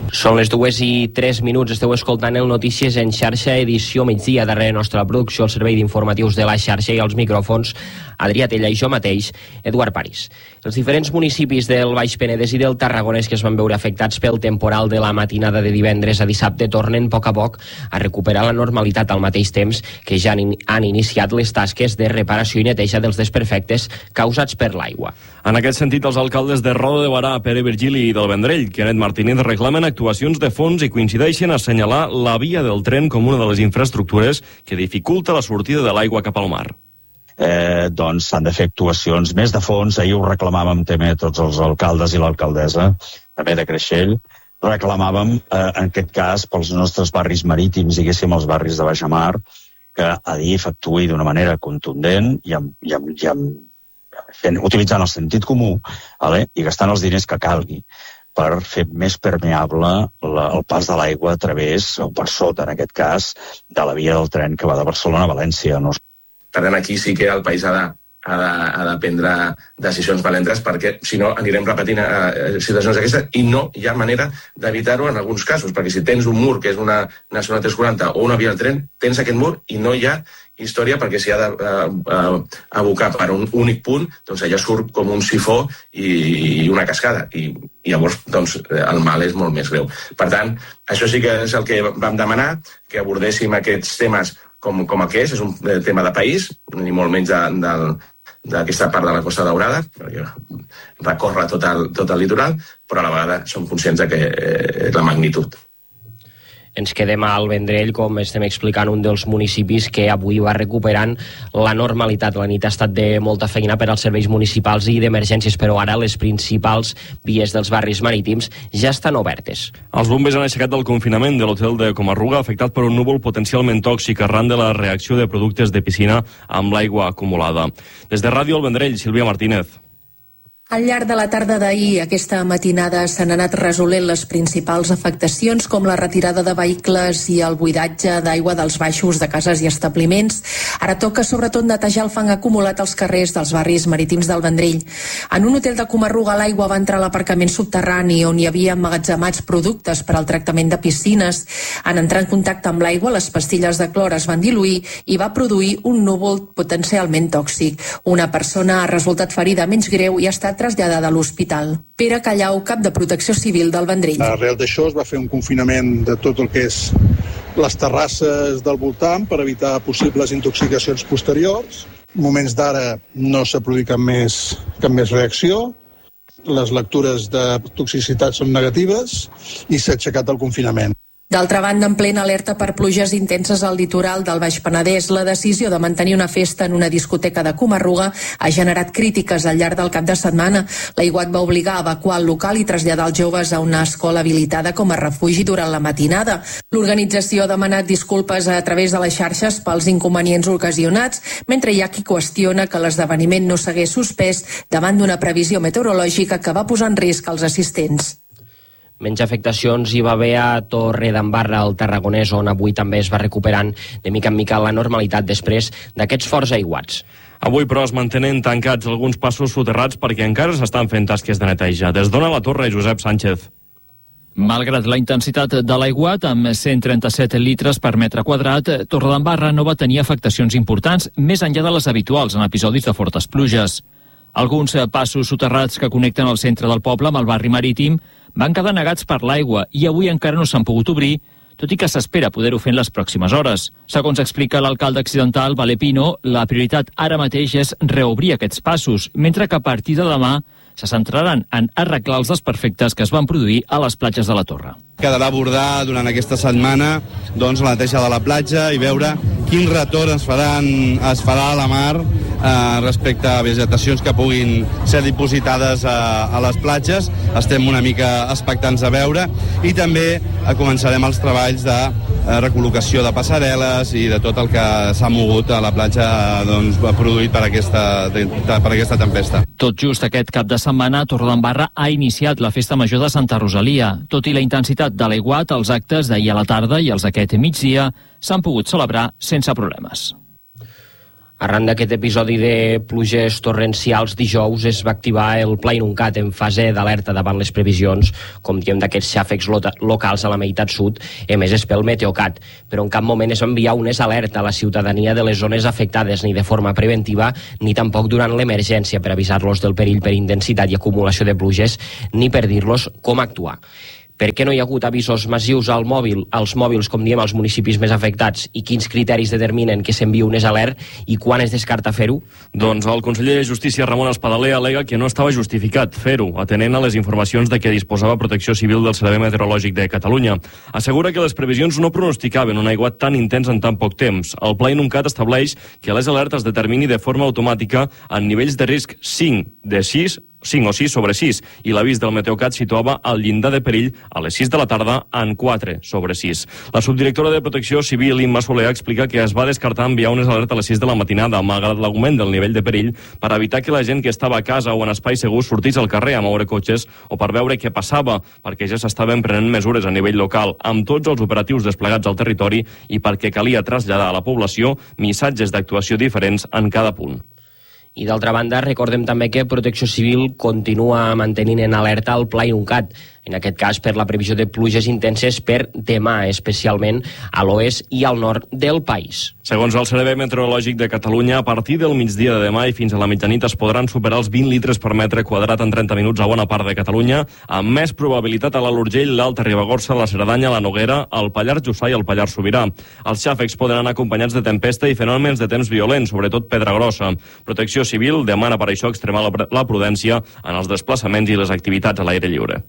Són les 2:03, esteu escoltant el Notícies en xarxa, edició migdia. Darrere nostra producció, el servei d'informatius de la xarxa i els micròfons, Adrià Tella i jo mateix, Eduard París. Els diferents municipis del Baix Penedès i del Tarragonès que es van veure afectats pel temporal de la matinada de divendres a dissabte tornen a poc a recuperar la normalitat, al mateix temps que ja han iniciat les tasques de reparació i neteja dels desperfectes causats per l'aigua. En aquest sentit, els alcaldes de Roda de Barà, Pere Virgili, i del Vendrell, Kenneth Martínez, reclamen actuacions de fons i coincideixen a assenyalar la via del tren com una de les infraestructures que dificulta la sortida de l'aigua cap al mar. Doncs s'han de fer actuacions més de fons. Ahir ho reclamàvem també tots els alcaldes i l'alcaldessa, també de Creixell. Reclamàvem, en aquest cas, pels nostres barris marítims, diguéssim, els barris de baixamar, que Adif actuï d'una manera contundent i utilitzant el sentit comú, i gastant els diners que calgui per fer més permeable el pas de l'aigua a través, o per sota, en aquest cas, de la via del tren que va de Barcelona a València. Per tant, aquí sí que el país ha de prendre decisions valentes, perquè si no anirem repetint situacions d'aquestes i no hi ha manera d'evitar-ho en alguns casos, perquè si tens un mur que és una Nacional 340 o una via del tren, tens aquest mur i no hi ha història, perquè s'hi ha d'abocar per un únic punt, doncs allà surt com un sifó i una cascada, i llavors doncs, el mal és molt més greu. Per tant, això sí que és el que vam demanar, que abordéssim aquests temes com el que és un tema de país, ni molt menys d'aquesta part de la Costa Daurada, perquè recorre tot el litoral, però a la vegada som conscients de la magnitud. Ens quedem al Vendrell, com estem explicant, un dels municipis que avui va recuperant la normalitat. La nit ha estat de molta feina per als serveis municipals i d'emergències, però ara les principals vies dels barris marítims ja estan obertes. Els bombers han aixecat del confinament de l'hotel de Comarruga, afectat per un núvol potencialment tòxic arran de la reacció de productes de piscina amb l'aigua acumulada. Des de Ràdio El Vendrell, Sílvia Martínez. Al llarg de la tarda d'ahir, aquesta matinada, s'han anat resolent les principals afectacions, com la retirada de vehicles i el buidatge d'aigua dels baixos de cases i establiments. Ara toca sobretot netejar el fang acumulat als carrers dels barris marítims del Vendrell. En un hotel de Comarruga, l'aigua va entrar a l'aparcament subterrani on hi havia emmagatzemats productes per al tractament de piscines. En entrar en contacte amb l'aigua, les pastilles de clor es van diluir i va produir un núvol potencialment tòxic. Una persona ha resultat ferida menys greu i ha estat traslladada a l'hospital. Pere Callau, cap de Protecció Civil del Vendrell. Arrel d'això es va fer un confinament de tot el que és les terrasses del voltant per evitar possibles intoxicacions posteriors. En moments d'ara no s'ha produït cap més reacció. Les lectures de toxicitat són negatives i s'ha aixecat el confinament. D'altra banda, en plena alerta per pluges intenses al litoral del Baix Penedès, la decisió de mantenir una festa en una discoteca de Comarruga ha generat crítiques al llarg del cap de setmana. L'aiguat va obligar a evacuar el local i traslladar els joves a una escola habilitada com a refugi durant la matinada. L'organització ha demanat disculpes a través de les xarxes pels inconvenients ocasionats, mentre hi ha qui qüestiona que l'esdeveniment no s'hagués suspès davant d'una previsió meteorològica que va posar en risc els assistents. Menys afectacions hi va haver a Torredembarra, al Tarragonès, on avui també es va recuperant de mica en mica la normalitat després d'aquests forts aiguats. Avui, però, es mantenen tancats alguns passos soterrats perquè encara s'estan fent tasques de neteja. Des d'Ona la Torre, Josep Sánchez. Malgrat la intensitat de l'aiguat, amb 137 litres per metre quadrat, Torredembarra no va tenir afectacions importants, més enllà de les habituals en episodis de fortes pluges. Alguns passos soterrats que connecten el centre del poble amb el barri marítim van quedar negats per l'aigua i avui encara no s'han pogut obrir, tot i que s'espera poder-ho fer en les pròximes hores. Segons explica l'alcalde accidental, Valer Pino, la prioritat ara mateix és reobrir aquests passos, mentre que a partir de demà se centraran en arreglar els desperfectes que es van produir a les platges de la Torre. Quedarà abordar durant aquesta setmana la neteja de la platja i veure quin retorn es farà a la mar respecte a vegetacions que puguin ser dipositades a les platges. Estem una mica expectants a veure i també començarem els treballs de recol·locació de passarel·les i de tot el que s'ha mogut a la platja produït per aquesta tempesta. Tot just aquest cap de setmana, Torredembarra ha iniciat la Festa Major de Santa Rosalia. Tot i la intensitat de l'aiguat, els actes d'ahir a la tarda i els d'aquest migdia s'han pogut celebrar sense problemes. Arran d'aquest episodi de pluges torrencials, dijous es va activar el Pla Inuncat en fase d'alerta davant les previsions, com diem, d'aquests xàfecs locals a la meitat sud, emeses pel Meteocat. Però en cap moment es va enviar unes alerta a la ciutadania de les zones afectades, ni de forma preventiva, ni tampoc durant l'emergència, per avisar-los del perill per intensitat i acumulació de pluges, ni per dir-los com actuar. Per què no hi ha hagut avisos massius als mòbils, com diem, als municipis més afectats, i quins criteris determinen que s'envia un alert i quan es descarta fer-ho? Doncs el conseller de Justícia, Ramon Espadaler, al·lega que no estava justificat fer-ho, atenent a les informacions de què disposava Protecció Civil del Servei Meteorològic de Catalunya. Assegura que les previsions no pronosticaven un aiguat tan intens en tan poc temps. El Pla Inuncat estableix que les alertes es determini de forma automàtica en nivells de risc 5 o 6 sobre 6, i l'avís del Meteocat situava el llindar de perill a les 6 de la tarda en 4 sobre 6. La subdirectora de Protecció Civil, Imma Soler, explica que es va descartar enviar unes alertes a les 6 de la matinada, malgrat l'augment del nivell de perill, per evitar que la gent que estava a casa o en espais segurs sortís al carrer a moure cotxes o per veure què passava, perquè ja s'estaven prenent mesures a nivell local, amb tots els operatius desplegats al territori, i perquè calia traslladar a la població missatges d'actuació diferents en cada punt. I d'altra banda, recordem també que Protecció Civil continua mantenint en alerta el Pla Inuncat, en aquest cas per la previsió de pluges intenses per demà, especialment a l'oest i al nord del país. Segons el Servei Meteorològic de Catalunya, a partir del migdia de demà i fins a la mitjanit es podran superar els 20 litres per metre quadrat en 30 minuts a bona part de Catalunya, amb més probabilitat a l'Alt Urgell, l'Alta Ribagorça, la Cerdanya, la Noguera, el Pallars Jussà i el Pallars Sobirà. Els xàfecs poden anar acompanyats de tempesta i fenòmens de temps violents, sobretot pedra grossa. Protecció Civil demana per això extremar la prudència en els desplaçaments i les activitats a l'aire lliure.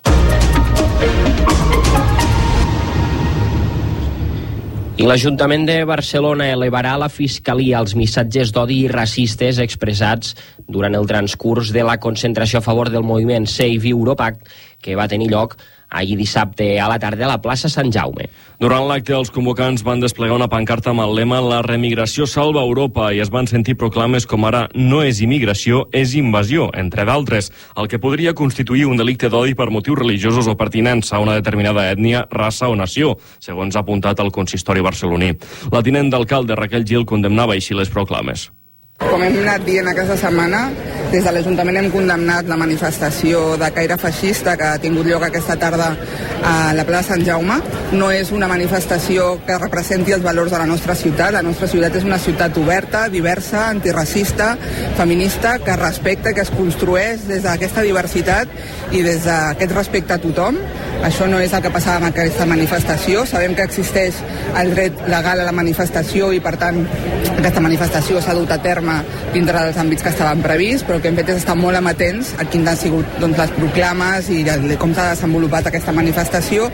I l'Ajuntament de Barcelona elevarà a la Fiscalia els missatges d'odi i racistes expressats durant el transcurs de la concentració a favor del moviment Save Europact, que va tenir lloc ahir dissabte a la tarda a la plaça Sant Jaume. Durant l'acte, els convocants van desplegar una pancarta amb el lema «La remigració salva Europa» i es van sentir proclames com ara «No és immigració, és invasió», entre d'altres, el que podria constituir un delicte d'odi per motius religiosos o pertinença a una determinada ètnia, raça o nació, segons ha apuntat el consistori barceloní. La tinent d'alcalde Raquel Gil condemnava així les proclames. Com hem anat dient aquesta setmana, des de l'Ajuntament hem condemnat la manifestació de caire feixista que ha tingut lloc aquesta tarda a la plaça Sant Jaume. No és una manifestació que representi els valors de la nostra ciutat. La nostra ciutat és una ciutat oberta, diversa, antiracista, feminista, que respecta, que es construeix des d'aquesta diversitat i des d'aquest respecte a tothom. Això no és el que passava amb aquesta manifestació. Sabem que existeix el dret legal a la manifestació i, per tant, aquesta manifestació s'ha dut a terme dintre dels àmbits que estaven prevists, però el que hem fet és estar molt amatents a quines han sigut les proclames i com s'ha desenvolupat aquesta manifestació.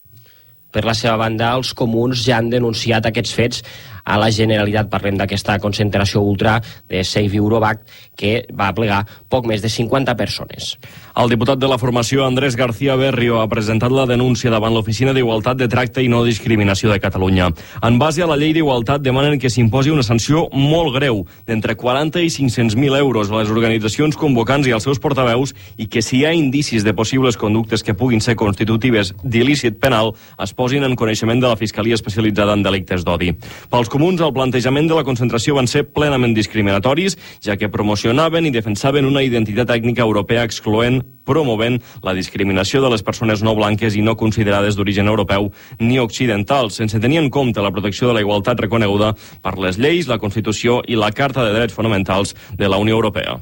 Per la seva banda, els comuns ja han denunciat aquests fets a la Generalitat. Parlem d'aquesta concentració ultra de Save Europact que va aplegar poc més de 50 persones. El diputat de la formació, Andrés García Berrio, ha presentat la denúncia davant l'Oficina d'Igualtat de Tracte i No Discriminació de Catalunya. En base a la llei d'igualtat, demanen que s'imposi una sanció molt greu, d'entre 40 i 500.000 euros a les organitzacions convocants i als seus portaveus, i que si hi ha indicis de possibles conductes que puguin ser constitutives d'il·lícit penal, es posin en coneixement de la Fiscalia especialitzada en delictes d'odi. Pels comuns, el plantejament de la concentració van ser plenament discriminatoris, ja que promocionaven i defensaven una identitat ètnica europea excloent, promovent la discriminació de les persones no blanques i no considerades d'origen europeu ni occidental, sense tenir en compte la protecció de la igualtat reconeguda per les lleis, la Constitució i la Carta de Drets Fonamentals de la Unió Europea.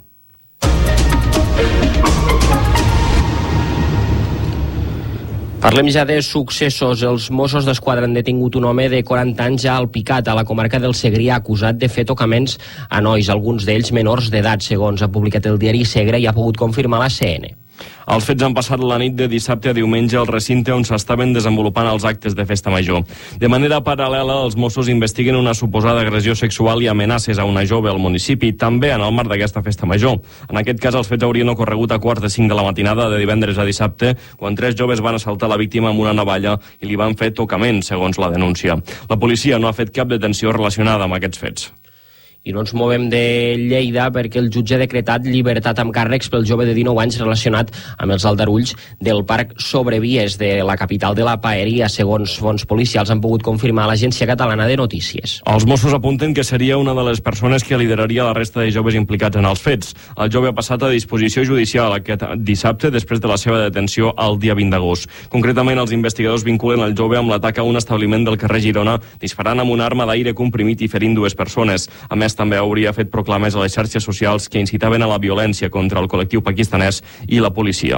Parlem ja de successos. Els Mossos d'Esquadra han detingut un home de 40 anys a Alpicat, a la comarca del Segrià, acusat de fer tocaments a nois, alguns d'ells menors d'edat, segons ha publicat el diari Segre i ha pogut confirmar la CN. Els fets han passat la nit de dissabte a diumenge al recinte on s'estaven desenvolupant els actes de festa major. De manera paral·lela, els Mossos investiguen una suposada agressió sexual i amenaces a una jove al municipi, també en el marc d'aquesta festa major. En aquest cas, els fets haurien ocorregut a 4:45 de la matinada de divendres a dissabte, quan 3 joves van assaltar la víctima amb una navalla i li van fer tocament, segons la denúncia. La policia no ha fet cap detenció relacionada amb aquests fets. I no ens movem de Lleida perquè el jutge ha decretat llibertat amb càrrecs pel jove de 19 anys relacionat amb els aldarulls del parc Sobrevies de la capital de la Paeria, segons fonts policials han pogut confirmar a l'Agència Catalana de Notícies. Els Mossos apunten que seria una de les persones que lideraria la resta de joves implicats en els fets. El jove ha passat a disposició judicial aquest dissabte després de la seva detenció el dia 20 d'agost. Concretament, els investigadors vinculen el jove amb l'atac a un establiment del carrer Girona, disparant amb una arma d'aire comprimit i ferint 2 persones. A més, també hauria fet proclames a les xarxes socials que incitaven a la violència contra el col·lectiu pakistanès i la policia.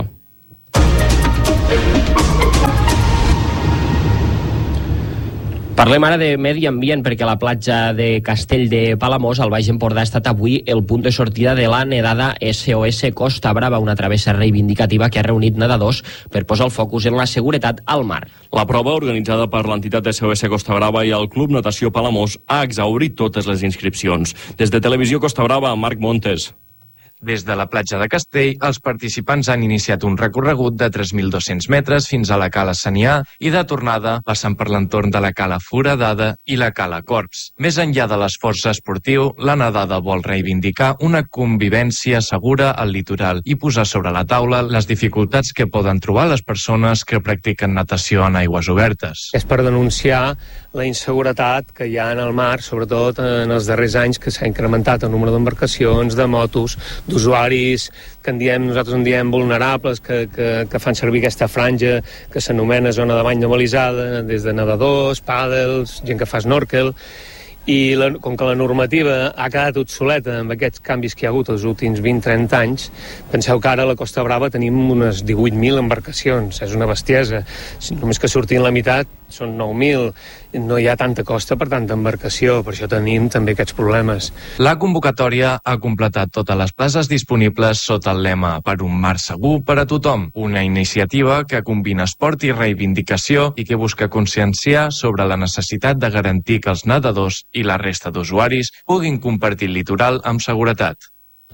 Parlem ara de medi ambient perquè la platja de Castell de Palamós, al Baix Empordà, ha estat avui el punt de sortida de la nedada SOS Costa Brava, una travessa reivindicativa que ha reunit nedadors per posar el focus en la seguretat al mar. La prova, organitzada per l'entitat SOS Costa Brava i el Club Natació Palamós, ha exhaurit totes les inscripcions. Des de Televisió Costa Brava, Marc Montes. Des de la platja de Castell, els participants han iniciat un recorregut de 3.200 metres fins a la Cala Sanià i de tornada passant per l'entorn de la Cala Foradada i la Cala Corps. Més enllà de l'esforç esportiu, la nedada vol reivindicar una convivència segura al litoral i posar sobre la taula les dificultats que poden trobar les persones que practiquen natació en aigües obertes. És per denunciar la inseguretat que hi ha en el mar, sobretot en els darrers anys, que s'ha incrementat el número d'embarcacions, de motos, d'usuaris que nosaltres en diem vulnerables, que fan servir aquesta franja que s'anomena zona de bany normalitzada, des de nedadors, pàdels, gent que fa snorkel, i com que la normativa ha quedat obsoleta amb aquests canvis que hi ha hagut els últims 20-30 anys, penseu que ara a la Costa Brava tenim unes 18.000 embarcacions, és una bestiesa. Només que surtin la meitat són 9.000, no hi ha tanta costa per tanta embarcació, per això tenim també aquests problemes. La convocatòria ha completat totes les places disponibles sota el lema Per un mar segur per a tothom, una iniciativa que combina esport i reivindicació i que busca conscienciar sobre la necessitat de garantir que els nedadors i la resta d'usuaris puguin compartir el litoral amb seguretat.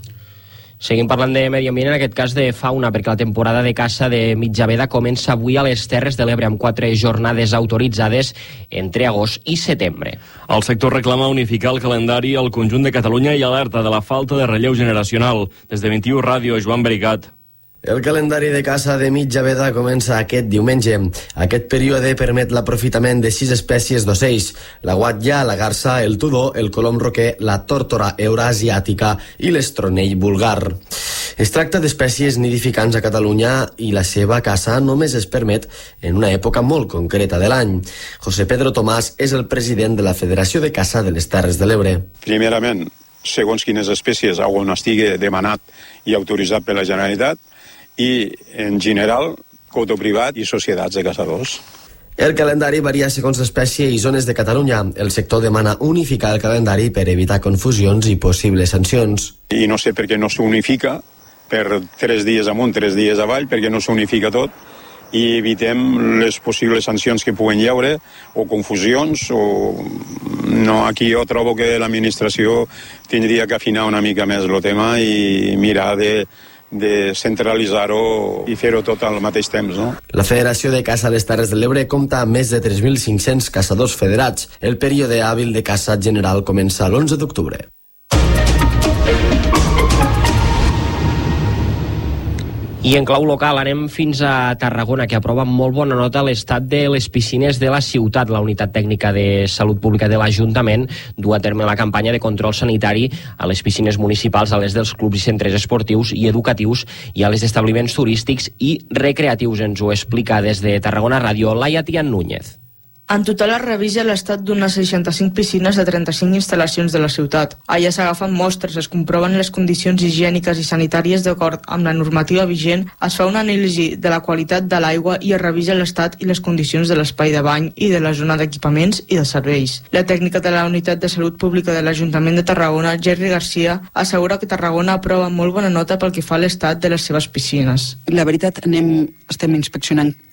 Seguim parlant de medi ambient, en aquest cas de fauna, perquè la temporada de caça de Mitjaveda comença avui a les Terres de l'Ebre amb 4 jornades autoritzades entre agost i setembre. El sector reclama unificar el calendari al conjunt de Catalunya i alerta de la falta de relleu generacional. Des de 21 Ràdio, Joan Berigat. El calendari de caça de Mitjaveda comença aquest diumenge. Aquest període permet l'aprofitament de 6 espècies d'ocells: la guatlla, la garsa, el tudó, el colom roquer, la tórtora eurasiàtica i l'estronell vulgar. Es tracta d'espècies nidificants a Catalunya i la seva caça només es permet en una època molt concreta de l'any. José Pedro Tomàs és el president de la Federació de Caça de les Terres de l'Ebre. Primerament, segons quines espècies on estigui demanat i autoritzat per la Generalitat, i, en general, coto privat i societats de caçadors. El calendari varia segons l'espècie i zones de Catalunya. El sector demana unificar el calendari per evitar confusions i possibles sancions. I no sé per què no s'unifica per 3 dies amunt, 3 dies avall, perquè no s'unifica tot i evitem les possibles sancions que puguen hi haure o confusions o... No, aquí jo trobo que l'administració tindria que afinar una mica més el tema i mirar de centralitzar-ho i fer-ho tot al mateix temps, no? La Federació de Caça a les Terres de l'Ebre compta amb més de 3.500 caçadors federats. El període hàbil de caça general comença l'11 d'octubre. I en clau local anem fins a Tarragona, que aprova amb molt bona nota l'estat de les piscines de la ciutat. La Unitat Tècnica de Salut Pública de l'Ajuntament du a terme la campanya de control sanitari a les piscines municipals, a les dels clubs i centres esportius i educatius i a les d'establiments turístics i recreatius. Ens ho explica des de Tarragona Ràdio Laia Tian Núñez. En total es revisa l'estat d'unes 65 piscines de 35 instal·lacions de la ciutat. Allà s'agafen mostres, es comproven les condicions higièniques i sanitàries d'acord amb la normativa vigent, es fa una anàlisi de la qualitat de l'aigua i es revisa l'estat i les condicions de l'espai de bany i de la zona d'equipaments i de serveis. La tècnica de la Unitat de Salut Pública de l'Ajuntament de Tarragona, Jerry Garcia, assegura que Tarragona aprova molt bona nota pel que fa a l'estat de les seves piscines. La veritat, estem inspeccionant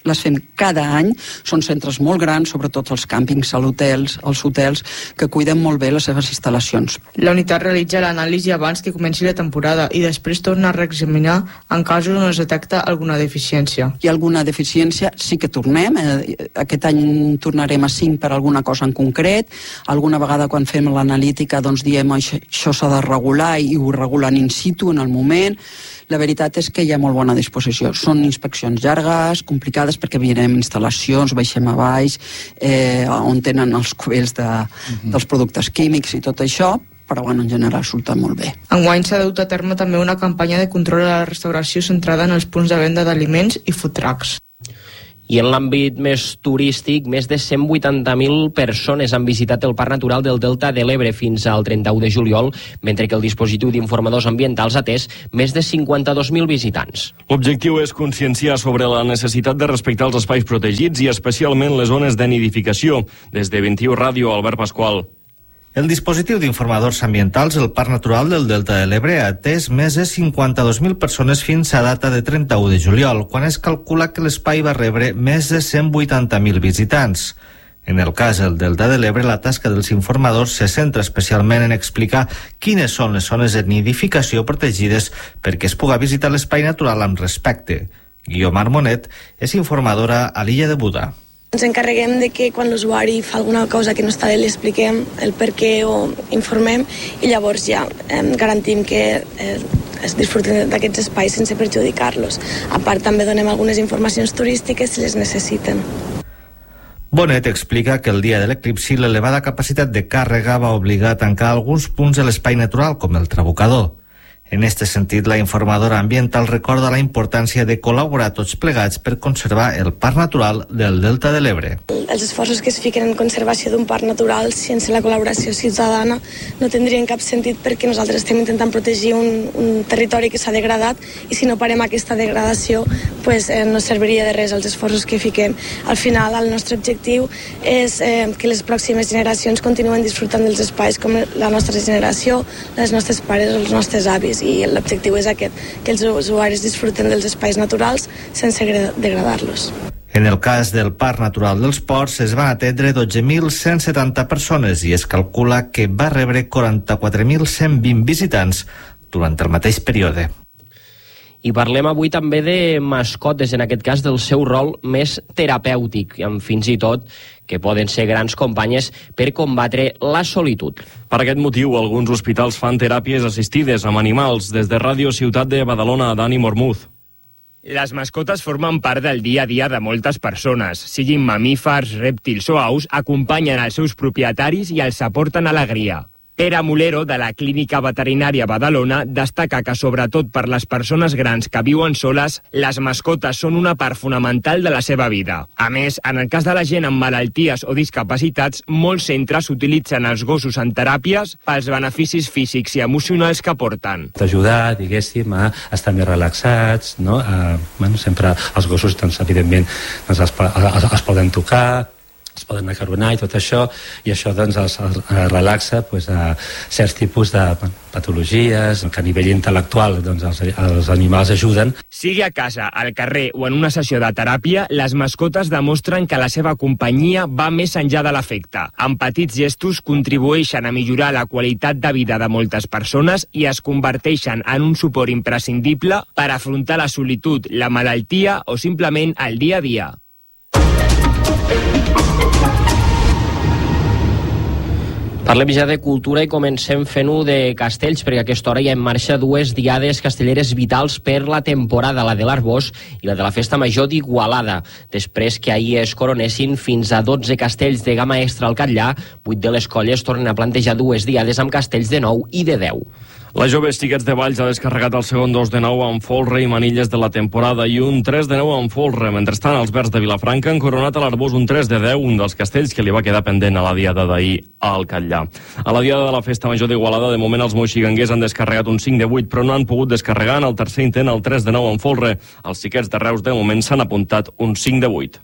les fem cada any. Són centres molt grans, sobretot els càmpings, els hotels, que cuiden molt bé les seves instal·lacions. La unitat realitza l'anàlisi abans que comenci la temporada i després torna a reexaminar en casos on es detecta alguna deficiència. Hi ha alguna deficiència, sí que tornem. Aquest any tornarem a 5 per alguna cosa en concret. Alguna vegada quan fem l'analítica doncs diem això s'ha de regular i ho regulen in situ en el moment. La veritat és que hi ha molt bona disposició. Són inspeccions llargues, complicades, perquè mirem instal·lacions, baixem a baix, on tenen els cubells dels productes químics i tot això, però en general surten molt bé. Enguany s'ha dut a terme també una campanya de control a la restauració centrada en els punts de venda d'aliments i food trucks. I en l'àmbit més turístic, més de 180.000 persones han visitat el Parc Natural del Delta de l'Ebre fins al 31 de juliol, mentre que el dispositiu d'informadors ambientals ha atès més de 52.000 visitants. L'objectiu és conscienciar sobre la necessitat de respectar els espais protegits i especialment les zones de nidificació. Des de 21 Ràdio, Albert Pasqual. El dispositiu d'informadors ambientals del Parc Natural del Delta de l'Ebre ha atès més de 52.000 persones fins a data de 31 de juliol, quan es calcula que l'espai va rebre més de 180.000 visitants. En el cas del Delta de l'Ebre, la tasca dels informadors se centra especialment en explicar quines són les zones de nidificació protegides perquè es pugui visitar l'espai natural amb respecte. Guiomar Monet és informadora a l'illa de Buda. Ens encarreguem de que quan l'usuari fa alguna cosa que no està bé li expliquem el per què o informem i llavors ja garantim que es disfruten d'aquests espais sense perjudicar-los. A part també donem algunes informacions turístiques si les necessiten. Bonet explica que el dia de l'eclipsi l'elevada capacitat de càrrega va obligar a tancar alguns punts de l'espai natural com el trabucador. En este sentit, la informadora ambiental recorda la importància de col·laborar tots plegats per conservar el Parc Natural del Delta de l'Ebre. Els esforços que es fiquen en conservació d'un parc natural sense la col·laboració ciutadana no tindrien cap sentit perquè nosaltres estem intentant protegir un territori que s'ha degradat i si no parem aquesta degradació pues, no serviria de res els esforços que fiquem. Al final, el nostre objectiu és que les pròximes generacions continuen disfrutant dels espais com la nostra generació, les nostres pares o els nostres avis. I l'objectiu és aquest, que els usuaris disfruten dels espais naturals sense degradar-los. En el cas del Parc Natural dels Ports es van atendre 12.170 persones i es calcula que va rebre 44.120 visitants durant el mateix període. I parlem avui també de mascotes, en aquest cas del seu rol més terapèutic, amb fins i tot que poden ser grans companyes per combatre la solitud. Per aquest motiu, alguns hospitals fan teràpies assistides amb animals. Des de Ràdio Ciutat de Badalona, Dani Mormuz. Les mascotes formen part del dia a dia de moltes persones. Siguin mamífers, rèptils o aus, acompanyen els seus propietaris i els aporten alegria. Pere Mulero, de la Clínica Veterinària Badalona, destaca que, sobretot per les persones grans que viuen soles, les mascotes són una part fonamental de la seva vida. A més, en el cas de la gent amb malalties o discapacitats, molts centres utilitzen els gossos en teràpies pels beneficis físics i emocionals que aporten. T'ajudar, diguéssim, a estar més relaxats, no? Sempre els gossos, doncs, evidentment, es poden tocar, es poden acaronar i tot això, i això doncs els relaxa a certs tipus de patologies que a nivell intel·lectual doncs, els animals ajuden. Sigui a casa, al carrer o en una sessió de teràpia, les mascotes demostren que la seva companyia va més enllà de l'afecte. Amb petits gestos contribueixen a millorar la qualitat de vida de moltes persones i es converteixen en un suport imprescindible per afrontar la solitud, la malaltia o simplement el dia a dia. Parlem ja de cultura i comencem fent-ho de castells, perquè a aquesta hora hi ha en marxa dues diades castelleres vitals per la temporada, la de l'Arbós i la de la Festa Major d'Igualada. Després que ahir es coronessin fins a 12 castells de gamma extra al Catllà, 8 de les colles tornen a plantejar dues diades amb castells de 9 i de 10. La Joves Xiquets de Valls ha descarregat el segon 2 de 9 amb folre i manilles de la temporada i un 3 de 9 amb folre. Mentrestant, els Verds de Vilafranca han coronat a l'Arbós un 3 de 10, un dels castells que li va quedar pendent a la diada d'ahir al Catllà. A la diada de la Festa Major d'Igualada, de moment els moixiganguers han descarregat un 5 de 8, però no han pogut descarregar en el tercer intent el 3 de 9 amb folre. Els Xiquets de Reus, de moment, s'han apuntat un 5 de 8.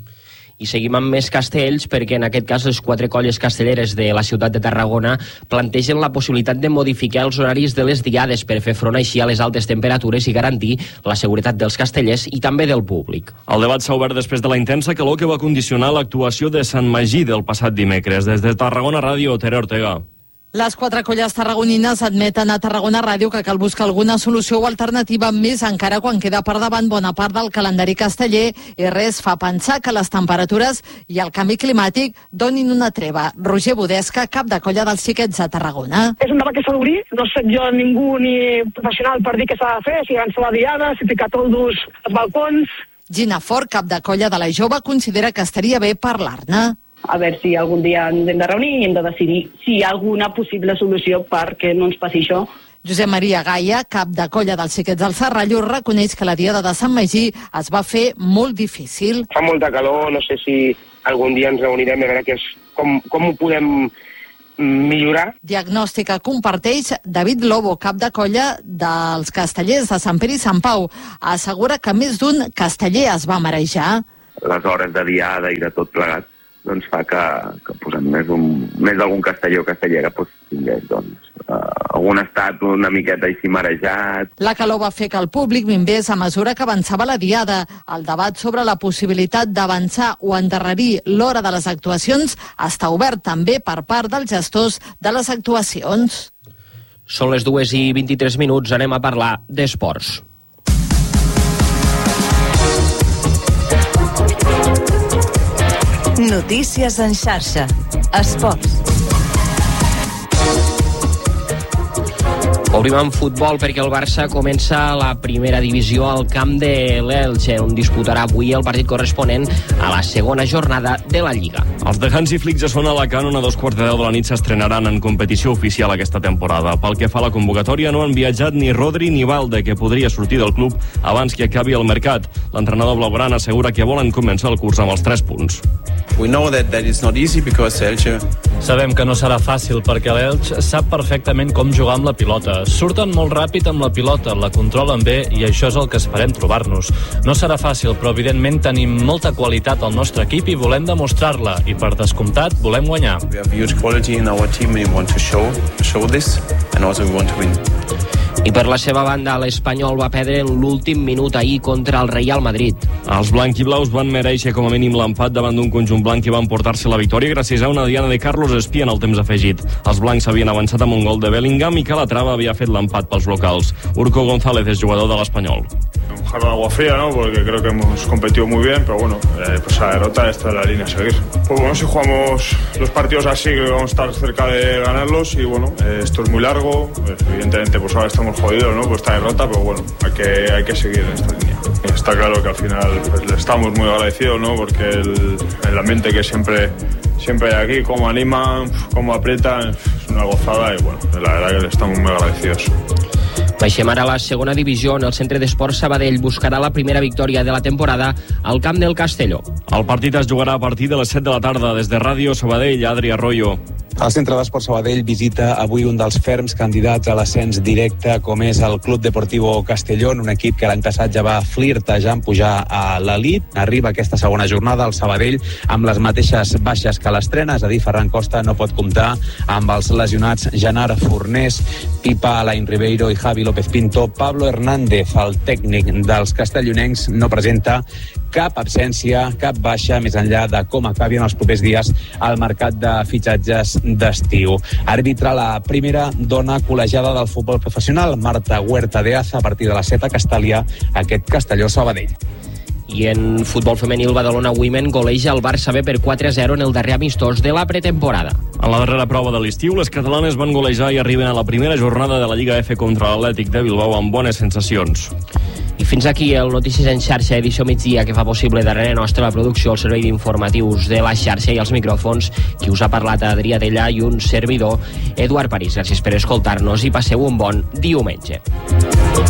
I seguim amb més castells perquè en aquest cas les 4 colles castelleres de la ciutat de Tarragona plantegen la possibilitat de modificar els horaris de les diades per fer front així a les altes temperatures i garantir la seguretat dels castellers i també del públic. El debat s'ha obert després de la intensa calor que va condicionar l'actuació de Sant Magí del passat dimecres. Des de Tarragona Ràdio, Tere Ortega. Les 4 colles tarragonines admeten a Tarragona Ràdio que cal buscar alguna solució o alternativa més encara quan queda per davant bona part del calendari casteller i res fa pensar que les temperatures i el canvi climàtic donin una treva. Roger Budesca, cap de colla dels xiquets a Tarragona. És un debat que s'ha d'obrir, no soc jo ningú ni professional per dir què s'ha de fer, si avançar la diada, si ficar toldos als balcons. Gina Fort, cap de colla de la Jove, considera que estaria bé parlar-ne. A veure si algun dia ens hem de reunir i hem de decidir si hi ha alguna possible solució perquè no ens passi això. Josep Maria Gaia, cap de colla dels xiquets del Serrallur, reconeix que la diada de Sant Magí es va fer molt difícil. Fa molta calor, no sé si algun dia ens reunirem a veure com ho podem millorar. Diagnòstica comparteix David Lobo, cap de colla dels castellers de Sant Pere i Sant Pau. Assegura que més d'un casteller es va marejar. Les hores de diada i de tot plegat doncs fa que posem més d'algun casteller o castellera tingués algun estat una miqueta així marejat. La calor va fer que el públic minvés a mesura que avançava la diada. El debat sobre la possibilitat d'avançar o endarrerir l'hora de les actuacions està obert també per part dels gestors de les actuacions. Són les 2:23, anem a parlar d'esports. Notícies en xarxa. Esports. Obrim amb futbol perquè el Barça comença la primera divisió al camp de l'Elche, on disputarà avui el partit corresponent a la segona jornada de la Lliga. Els de Hansi Flick ja són a Alacant, on a 2:15 de la nit s'estrenaran en competició oficial aquesta temporada. Pel que fa a la convocatòria, no han viatjat ni Rodri ni Valde, que podria sortir del club abans que acabi el mercat. L'entrenador blaugrana assegura que volen començar el curs amb els 3 punts. Sabem que no serà fàcil perquè l'Elche sap perfectament com jugar amb la pilota. Surten molt ràpid amb la pilota, la controlen bé i això és el que esperem trobar-nos. No serà fàcil, però evidentment tenim molta qualitat al nostre equip i volem demostrar-la i per descomptat volem guanyar. I per la seva banda, l'Espanyol va perdre en l'últim minut ahir contra el Real Madrid. Els blanquiblaus van mereixer com a mínim l'empat davant d'un conjunt blanc i van portar-se la victòria gràcies a una diana de Carlos Espí en el temps afegit. Els blancs havien avançat amb un gol de Bellingham i Calatrava havia fet l'empat pels locals. Urco González és jugador de l'Espanyol. Un jarro de agua fría, ¿no? Porque creo que hemos competido muy bien, pero bueno, pues la derrota esta es la línea a seguir. Pues bueno, si jugamos los partidos así, creo que vamos a estar cerca de ganarlos y bueno, esto es muy largo, evidentemente pues ahora estamos jodidos, ¿no? Por esta derrota, pero bueno, hay que seguir en esta línea. Está claro que al final pues, le estamos muy agradecidos, ¿no? Porque el ambiente que siempre hay aquí, cómo animan, cómo aprietan, es una gozada y bueno, la verdad que le estamos muy agradecidos. Baixem ara a la segona divisió, on el Centre d'Esports Sabadell buscarà la primera victòria de la temporada al camp del Castelló. El partit es jugarà a partir de les 7 de la tarda. Des de Ràdio Sabadell, Adri Arroyo. El Centre d'Esports Sabadell visita avui un dels ferms candidats a l'ascens directe, com és el Club Deportivo Castellón, un equip que l'any passat ja va flirtejar en pujar a l'elit. Arriba aquesta segona jornada al Sabadell amb les mateixes baixes que l'estrena, és a dir, Ferran Costa no pot comptar amb els lesionats Genaro Fornés, Pipa Alain Ribeiro i Javi López Pinto. Pablo Hernández, el tècnic dels castellonencs, no presenta cap absència, cap baixa, més enllà de com acabi en els propers dies el mercat de fitxatges d'estiu. Arbitra la primera dona col·legiada del futbol professional, Marta Huerta de Aza, a partir de les 7 a Castàlia, aquest Castelló-Sabadell. I en futbol femení, el Badalona Women goleja el Barça B per 4-0 en el darrer amistós de la pretemporada. En la darrera prova de l'estiu, les catalanes van golejar i arriben a la primera jornada de la Lliga F contra l'Atlètic de Bilbao amb bones sensacions. I fins aquí el Notícies en xarxa, edició migdia, que fa possible darrere nostra la producció, el servei d'informatius de la xarxa i els micròfons. Qui us ha parlat, Adrià Tella, i un servidor, Eduard París. Gràcies per escoltar-nos i passeu un bon diumenge.